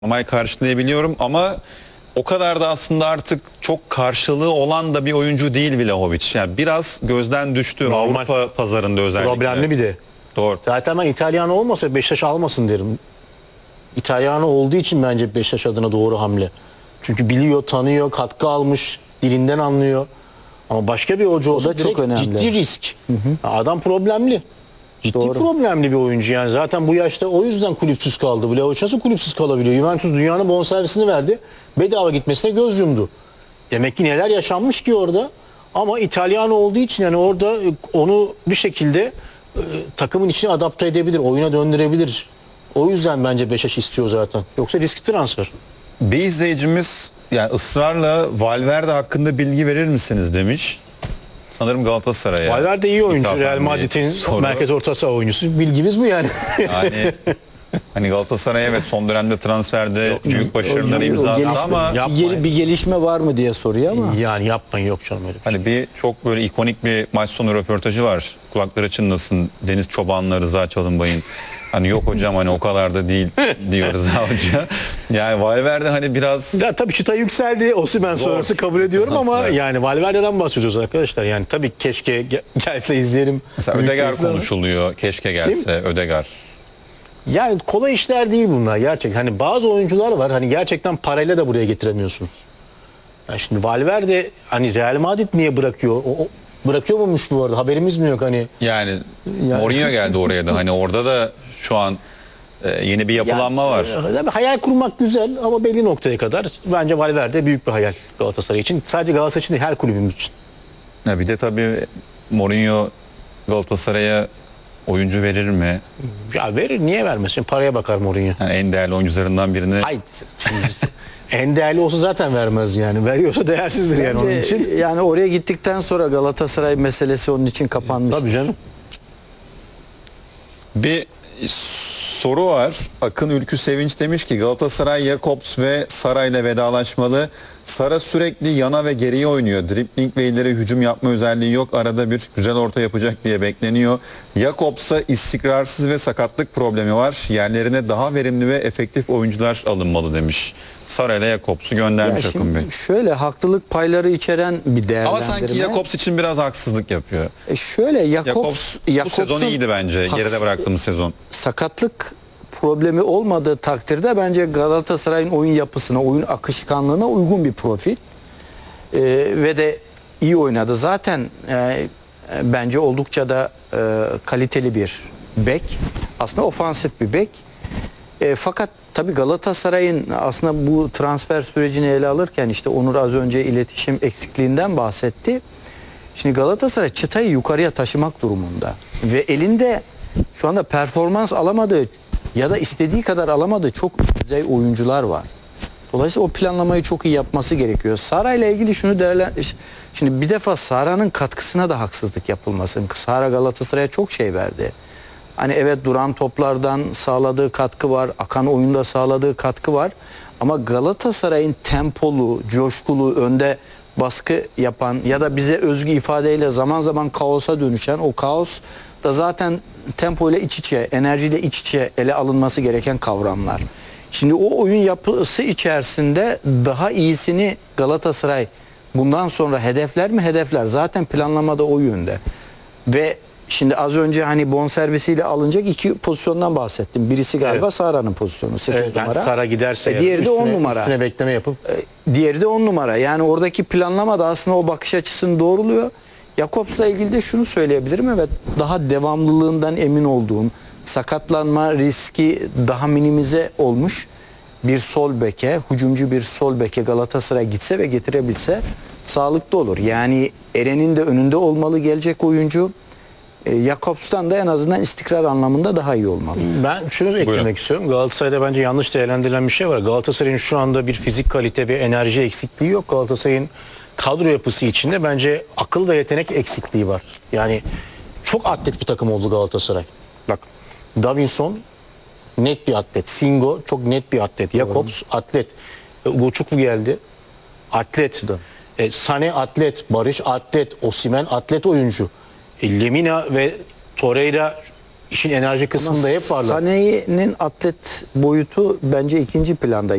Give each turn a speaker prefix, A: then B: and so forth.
A: Normal karşılayabiliyorum ama o kadar da aslında artık çok karşılığı olan da bir oyuncu değil Vlahovic. Yani biraz gözden düştü
B: Normal.
A: Avrupa pazarında özellikle.
B: Problemli bir de.
A: Doğru.
B: Zaten ben İtalyanı olmasa Beşiktaş almasın derim. İtalyanı olduğu için bence Beşiktaş adına doğru hamle. Çünkü biliyor, tanıyor, katkı almış, dilinden anlıyor. Ama başka bir hoca olsa
C: da çok önemli.
B: ciddi risk. Adam problemli. Ciddi
C: Doğru.
B: problemli bir oyuncu yani. Zaten bu yaşta o yüzden kulüpsüz kaldı. Vlahovic nasıl kulüpsüz kalabiliyor? Juventus dünyanın bonservisini verdi. Bedava gitmesine göz yumdu. Demek ki neler yaşanmış ki orada. Ama İtalyan olduğu için yani orada onu bir şekilde takımın içine adapte edebilir, oyuna döndürebilir. O yüzden bence Beşiktaş istiyor zaten. Yoksa riskli transfer.
A: Bir izleyicimiz yani ısrarla Valverde hakkında bilgi verir misiniz demiş. Sanırım Galatasaray'a.
B: Valverde iyi oyuncu.
A: İthafen
B: Real
A: bir
B: Madrid'in
A: soru.
B: merkez orta saha oyuncusu. Bilgimiz bu yani.
A: Yani hani Galatasaray'a evet son dönemde transferde büyük başarıları imza attı ama
B: Yapmayın.
C: bir gelişme var mı diye soruyor ama.
B: Yani yapmayın, yok canım öyle bir şey.
A: hani bir çok böyle ikonik bir maç sonu röportajı var. Kulakları çınlasın. Deniz Çoban'la Rıza Çalınbay'ın. Hani yok hocam hani o kadar da değil diyor Rıza Hoca. Yani Valverde hani biraz
B: Ya tabii çıta yükseldi. Osimhen sonrası kabul ediyorum ama
A: Nasıl?
B: yani Valverde'den bahsediyoruz arkadaşlar. Yani tabii keşke gelse izleyelim.
A: mesela
B: Büyük
A: Ödegaard
B: keyifle ama-
A: konuşuluyor. Keşke gelse Ödegaard.
B: Yani kolay işler değil bunlar gerçekten. Hani bazı oyuncular var hani gerçekten parayla da buraya getiremiyorsunuz. Yani şimdi Valverde hani Real Madrid niye bırakıyor? Bırakıyor muymuş bu arada? Haberimiz mi yok hani?
A: Yani Mourinho geldi oraya da hani orada da şu an yeni bir yapılanma var.
B: Tabii hayal kurmak güzel ama belli noktaya kadar. Bence Valverde büyük bir hayal Galatasaray için. Sadece Galatasaray için değil, her kulübümüz için.
A: Ya bir de tabii Mourinho Galatasaray'a oyuncu verir mi?
B: Ya verir, niye vermesin? Paraya bakar Mourinho.
A: Yani en değerli oyuncularından birini.
B: Hayır. En değerli olsa zaten vermez yani. Veriyorsa değersizdir yani onun için.
C: Yani oraya gittikten sonra Galatasaray meselesi onun için kapanmış.
B: Tabii canım.
A: Bir soru var. Akın Ülkü Sevinç demiş ki Galatasaray Jakobs ve Sara ile vedalaşmalı. Sara sürekli yana ve geriye oynuyor. Dribling ve ileri hücum yapma özelliği yok. Arada bir güzel orta yapacak diye bekleniyor. Jakobs'a istikrarsız ve sakatlık problemi var. Yerlerine daha verimli ve efektif oyuncular alınmalı demiş. Sara ile Jakobs'u göndermiş Akın Bey.
C: Şöyle haklılık payları içeren bir değerlendirme.
A: Ama sanki Jakobs için biraz haksızlık yapıyor.
C: Şöyle
A: Jakobs bu sezon iyiydi bence. Geride bıraktığımız sezon.
C: Sakatlık problemi olmadığı takdirde bence Galatasaray'ın oyun yapısına, oyun akışkanlığına uygun bir profil. Ve de iyi oynadı. Zaten bence oldukça da kaliteli bir bek. Aslında ofansif bir bek. Fakat tabii Galatasaray'ın aslında bu transfer sürecini ele alırken işte Onur az önce iletişim eksikliğinden bahsetti. Şimdi Galatasaray çıtayı yukarıya taşımak durumunda. Ve elinde şu anda performans alamadığı ya da istediği kadar alamadığı çok üst düzey oyuncular var. Dolayısıyla o planlamayı çok iyi yapması gerekiyor. Sara ile ilgili şunu Şimdi bir defa Sara'nın katkısına da haksızlık yapılmasın. Sara Galatasaray'a çok şey verdi. Hani evet duran toplardan sağladığı katkı var. Akan oyunda sağladığı katkı var. Ama Galatasaray'ın tempolu, coşkulu, önde baskı yapan ya da bize özgü ifadeyle zaman zaman kaosa dönüşen o kaos da zaten tempo ile iç içe, enerjiyle iç içe ele alınması gereken kavramlar. Şimdi o oyun yapısı içerisinde daha iyisini Galatasaray bundan sonra hedefler mi? Hedefler. Zaten planlamada o yönde. Ve şimdi az önce hani bonservisiyle alınacak iki pozisyondan bahsettim. Birisi galiba
B: Evet.
C: Sara'nın pozisyonu 8
B: Evet, yani
C: numara.
B: Sara giderse
C: Diğeri de 10 numara.
B: Üstüne bekleme yapıp
C: Diğeri de 10 numara. Yani oradaki planlama da aslında o bakış açısını doğruluyor. Jakobs'la ilgili de şunu söyleyebilirim. Evet, daha devamlılığından emin olduğum, sakatlanma riski daha minimize olmuş bir sol beke, hücumcu bir sol beke Galatasaray gitse ve getirebilse sağlıklı olur. Yani Eren'in de önünde olmalı gelecek oyuncu. Jakobs'tan da en azından istikrar anlamında daha iyi olmalı.
B: ben şunu eklemek istiyorum. Galatasaray'da bence yanlış değerlendirilen bir şey var. Galatasaray'ın şu anda bir fizik kalite, bir enerji eksikliği yok. Galatasaray'ın kadro yapısı içinde bence akıl ve yetenek eksikliği var. Yani çok atlet bir takım oldu Galatasaray. Bak, Davinson net bir atlet. Singo çok net bir atlet. Jakobs atlet. Goçukwu geldi. Atlet. Sane atlet. Barış atlet. Osimhen atlet oyuncu. Lemina ve Torreira işin enerji kısmında hep varlar.
C: Sané'nin atlet boyutu bence ikinci planda.